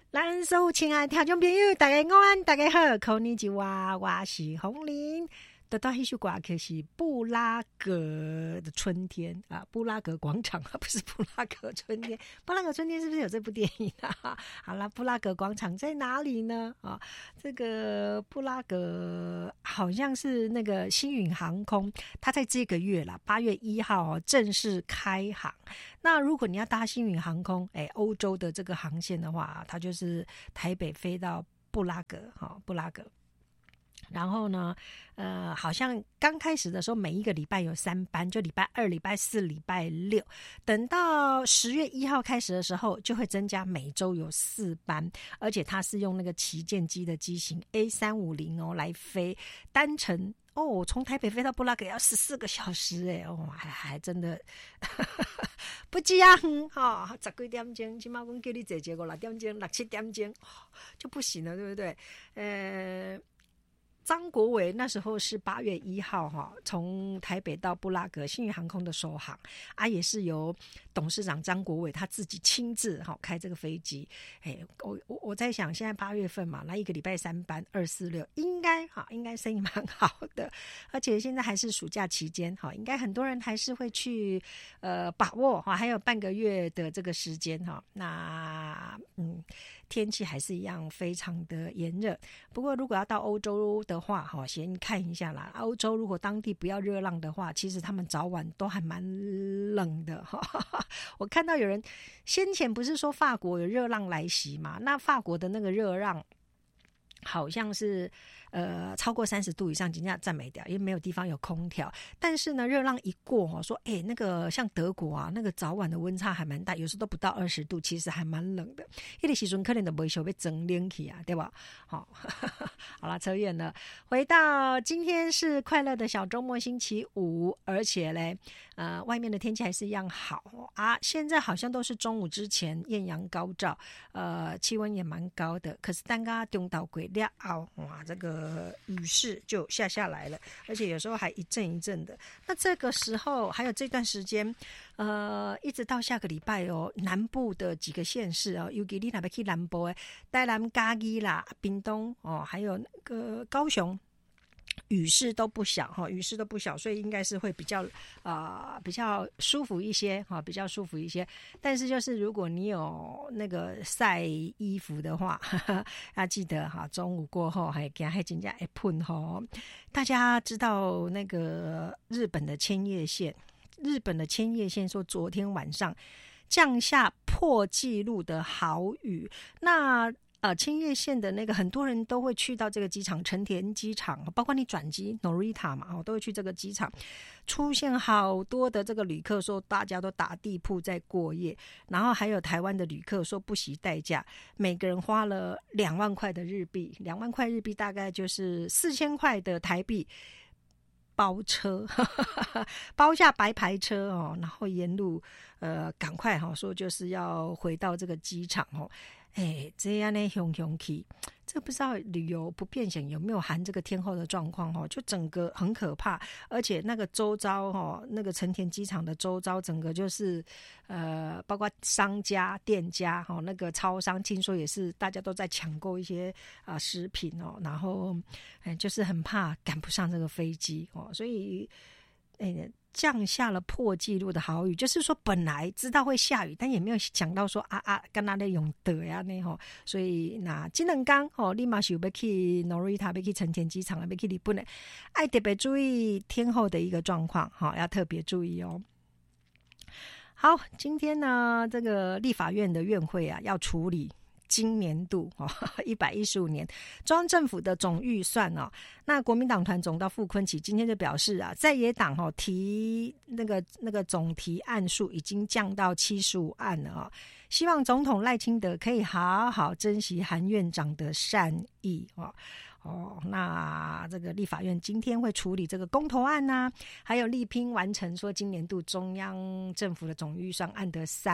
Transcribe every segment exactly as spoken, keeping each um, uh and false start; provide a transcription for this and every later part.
咱所有亲爱的听众朋友，大家午安，大家好，こんにちは，我是洪玲。得到一首歌曲是布拉格的春天啊，布拉格广场啊，不是布拉格春天。布拉格春天是不是有这部电影啊？好啦，布拉格广场在哪里呢？啊，这个布拉格好像是那个星宇航空，它在这个月啦，八月一号哦正式开航。那如果你要搭星宇航空，哎，欧洲的这个航线的话，它就是台北飞到布拉格，哈、哦，布拉格。然后呢，呃，好像刚开始的时候，每一个礼拜有三班，就礼拜二、礼拜四、礼拜六。等到十月一号开始的时候，就会增加每周有四班，而且它是用那个旗舰机的机型 A 三五零 哦来飞，单程哦，从台北飞到布拉格要十四个小时哎，哦，还还真的不这样哈，十几点钟，起码我叫你坐坐五六点钟、六七点钟、哦、就不行了，对不对？呃。张国伟那时候是八月一号哈，从台北到布拉格星宇航空的首航啊，也是由董事长张国伟他自己亲自哈开这个飞机。哎，我我我在想，现在八月份嘛，来一个礼拜三班，二四六应该哈，应该生意蛮好的，而且现在还是暑假期间哈，应该很多人还是会去呃把握哈，还有半个月的这个时间哈。那嗯，天气还是一样非常的炎热，不过如果要到欧洲的话哈，先看一下啦。欧洲如果当地不要热浪的话，其实他们早晚都还蛮冷的哈。我看到有人先前不是说法国有热浪来袭嘛？那法国的那个热浪好像是呃超过三十度以上，人家赞美掉，因为没有地方有空调。但是呢，热浪一过哦，说哎、欸，那个像德国啊，那个早晚的温差还蛮大，有时候都不到二十度，其实还蛮冷的。那个时阵可能都不会想被蒸冷起啊，对吧？好，好啦，扯远了。回到今天是快乐的小周末，星期五，而且嘞，呃，外面的天气还是一样好啊。现在好像都是中午之前艳阳高照，呃，气温也蛮高的。可是刚刚中岛鬼了后，哇，这个雨势就下下来了，而且有时候还一阵一阵的。那这个时候还有这段时间，呃，一直到下个礼拜哦，南部的几个县市哦，尤其你那边去南部的，台南、嘉义啦、屏东哦，还有那个高雄。雨势都不小哈，雨势都不小，所以应该是会比较啊、呃、比较舒服一些哈，比较舒服一些。但是就是如果你有那个晒衣服的话，呵呵要记得哈，中午过后还给还真正会喷哈。大家知道那个日本的千叶县，日本的千叶县说昨天晚上降下破纪录的豪雨，那。呃，千叶县的那个很多人都会去到这个机场，成田机场，包括你转机 Narita 嘛，哦，都会去这个机场。出现好多的这个旅客说，大家都打地铺在过夜，然后还有台湾的旅客说不惜代价，每个人花了两万块的日币，两万块日币大概就是四千块的台币。包车包下白牌车哦，然后沿路呃赶快哈、哦、说就是要回到这个机场哦，哎这样呢凶凶气，这不知道旅游不便险有没有含这个天候的状况哦，就整个很可怕，而且那个周遭哦，那个成田机场的周遭整个就是呃包括商家店家哦，那个超商听说也是大家都在抢购一些啊、呃、食品哦，然后哎就是很怕赶不上这个飞机哦。所以，诶，降下了破纪录的豪雨，就是说本来知道会下雨，但也没有想到说啊啊，跟那的用的呀呢吼。所以那这两天吼，立马想要去 Narita， 要去成田机场，要去日本的，爱特别注意天候的一个状况，哈，要特别注意哦。好，今天呢，这个立法院的院会啊，要处理。今年度哦，一百一十五年中央政府的总预算哦，那国民党团总召傅崐萁今天就表示啊，在野党哦提那个那个总提案数已经降到七十五案了哦，希望总统赖清德可以好好珍惜韩院长的善意哦。哦，那这个立法院今天会处理这个公投案呐、啊，还有力拼完成说今年度中央政府的总预算案的三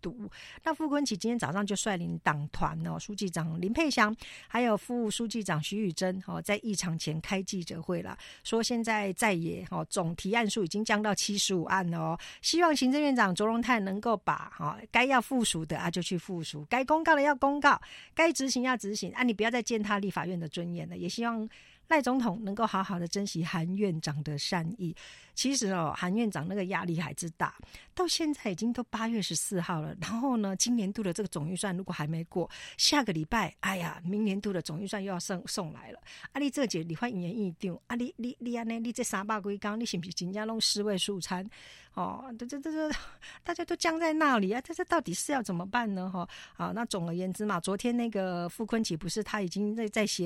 读。那傅昆萁今天早上就率领党团哦，书记长林佩祥，还有副书记长徐宇珍哦，在议场前开记者会了，说现在在野哦总提案数已经降到七十五案了哦，希望行政院长卓荣泰能够把哈该要附属的啊就去附属，该公告的要公告，该执行要执行啊，你不要再践踏立法院的尊严了。也希望赖总统能够好好的珍惜韩院长的善意。其实哦，韩院长那个压力还是大，到现在已经都八月十四号了，然后呢，今年度的这个总预算如果还没过，下个礼拜，哎呀，明年度的总预算又要送送来了。啊，你这节你换一言一定啊，你你你安尼，你这三百几天，你是不是真正弄四位数餐？哦，这这这这，大家都僵在那里啊，这这到底是要怎么办呢？哈、哦，啊，那总而言之嘛，昨天那个傅昆萁不是他已经在在写。